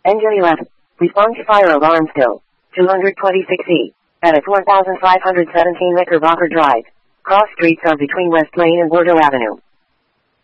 Engine 11. Respond to fire alarm still. 226E. At 4517 Knickerbocker Drive. Cross streets are between West Lane and Bordeaux Avenue.